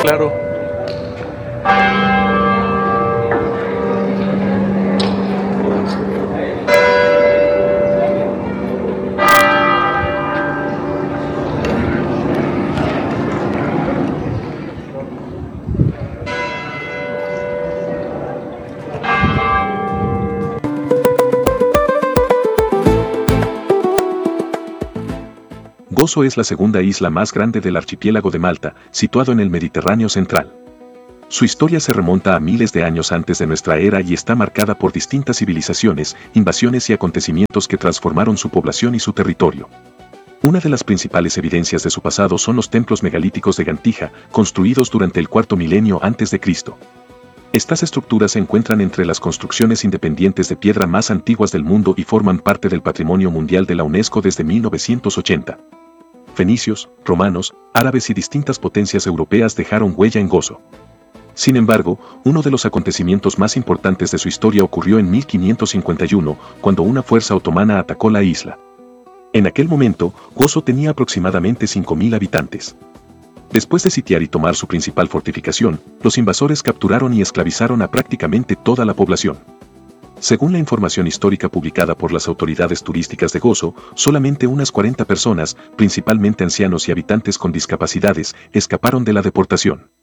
claro. Gozo es la segunda isla más grande del archipiélago de Malta, situado en el Mediterráneo central. Su historia se remonta a miles de años antes de nuestra era y está marcada por distintas civilizaciones, invasiones y acontecimientos que transformaron su población y su territorio. Una de las principales evidencias de su pasado son los templos megalíticos de Gantija, construidos durante el cuarto milenio antes de Cristo. Estas estructuras se encuentran entre las construcciones independientes de piedra más antiguas del mundo y forman parte del Patrimonio Mundial de la UNESCO desde 1980. Fenicios, romanos, árabes y distintas potencias europeas dejaron huella en Gozo. Sin embargo, uno de los acontecimientos más importantes de su historia ocurrió en 1551, cuando una fuerza otomana atacó la isla. En aquel momento, Gozo tenía aproximadamente 5.000 habitantes. Después de sitiar y tomar su principal fortificación, los invasores capturaron y esclavizaron a prácticamente toda la población. Según la información histórica publicada por las autoridades turísticas de Gozo, solamente unas 40 personas, principalmente ancianos y habitantes con discapacidades, escaparon de la deportación.